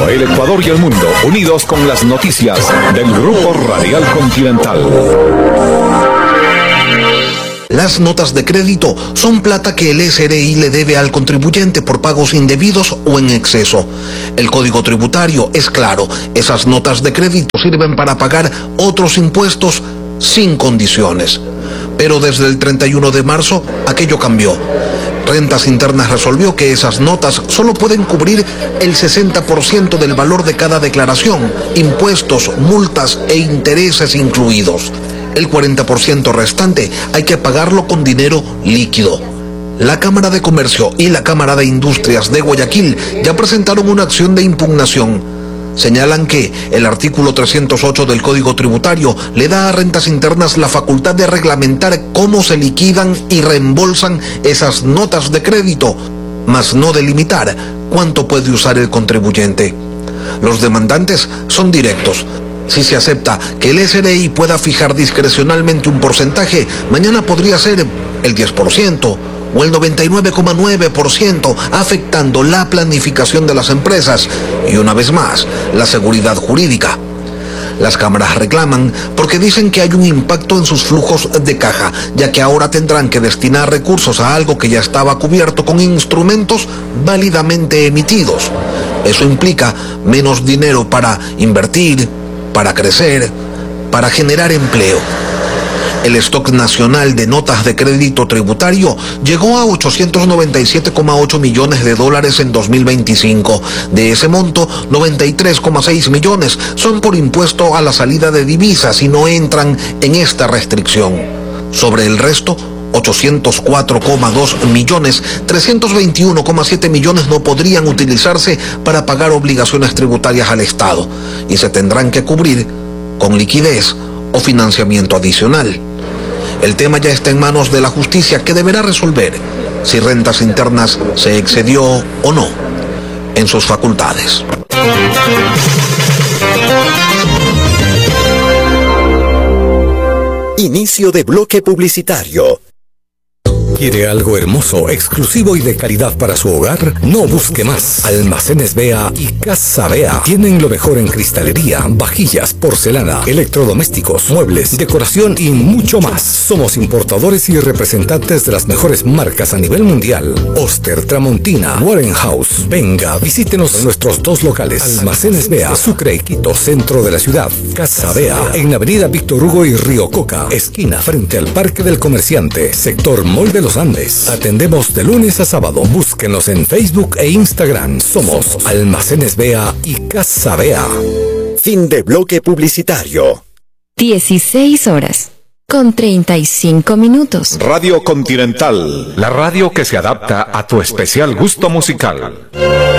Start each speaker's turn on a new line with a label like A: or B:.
A: el Ecuador y el mundo, unidos con las noticias del Grupo Radial Continental.
B: Las notas de crédito son plata que el SRI le debe al contribuyente por pagos indebidos o en exceso. El Código Tributario es claro, esas notas de crédito sirven para pagar otros impuestos sin condiciones. Pero desde el 31 de marzo aquello cambió. Rentas Internas resolvió que esas notas solo pueden cubrir el 60% del valor de cada declaración, impuestos, multas e intereses incluidos. El 40% restante hay que pagarlo con dinero líquido. La Cámara de Comercio y la Cámara de Industrias de Guayaquil ya presentaron una acción de impugnación. Señalan que el artículo 308 del Código Tributario le da a Rentas Internas la facultad de reglamentar cómo se liquidan y reembolsan esas notas de crédito, mas no delimitar cuánto puede usar el contribuyente. Los demandantes son directos. Si se acepta que el SRI pueda fijar discrecionalmente un porcentaje, mañana podría ser el 10% o el 99,9%, afectando la planificación de las empresas y, una vez más, la seguridad jurídica. Las cámaras reclaman porque dicen que hay un impacto en sus flujos de caja, ya que ahora tendrán que destinar recursos a algo que ya estaba cubierto con instrumentos válidamente emitidos. Eso implica menos dinero para invertir, para crecer, para generar empleo. El stock nacional de notas de crédito tributario llegó a 897,8 millones de dólares en 2025. De ese monto, 93,6 millones son por impuesto a la salida de divisas y no entran en esta restricción. Sobre el resto, 804,2 millones, 321,7 millones no podrían utilizarse para pagar obligaciones tributarias al Estado y se tendrán que cubrir con liquidez o financiamiento adicional. El tema ya está en manos de la justicia, que deberá resolver si Rentas Internas se excedió o no en sus facultades.
C: Inicio de bloque publicitario. ¿Quiere algo hermoso, exclusivo y de calidad para su hogar? No busque más. Almacenes Bea y Casa Bea tienen lo mejor en cristalería, vajillas, porcelana, electrodomésticos, muebles, decoración y mucho más. Somos importadores y representantes de las mejores marcas a nivel mundial. Oster, Tramontina, Warenhouse. Venga, visítenos en nuestros dos locales. Almacenes Bea, Sucre y Quito, centro de la ciudad. Casa Bea, en la avenida Víctor Hugo y Río Coca, esquina frente al Parque del Comerciante, sector Mall de los Andes. Atendemos de lunes a sábado. Búsquenos en Facebook e Instagram. Somos Almacenes Bea y Casa Bea.
D: Fin de bloque publicitario.
E: 16 horas con 35 minutos.
A: Radio Continental, la radio que se adapta a tu especial gusto musical.